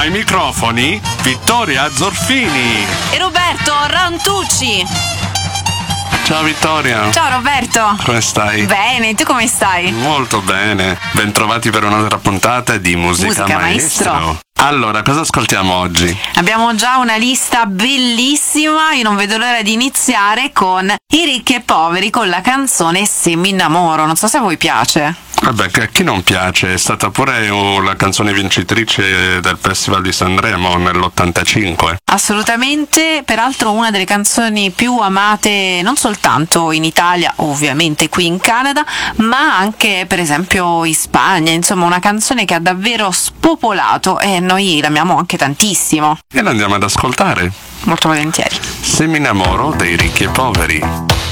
Ai microfoni Vittoria Zorfini e Roberto Rantucci. Ciao Vittoria. Ciao Roberto. Come stai? Bene, tu come stai? Molto bene. Bentrovati per un'altra puntata di Musica Maestro. Allora, cosa ascoltiamo oggi? Abbiamo già una lista bellissima, io non vedo l'ora di iniziare con I ricchi e poveri con la canzone Se mi innamoro. Non so se a voi piace. Vabbè, a chi non piace? È stata pure la canzone vincitrice del Festival di Sanremo nell'85. Assolutamente, peraltro una delle canzoni più amate non soltanto in Italia, ovviamente qui in Canada, ma anche per esempio in Spagna, insomma una canzone che ha davvero spopolato e noi l'amiamo anche tantissimo. E la andiamo ad ascoltare. Molto volentieri. Se mi innamoro dei ricchi e poveri.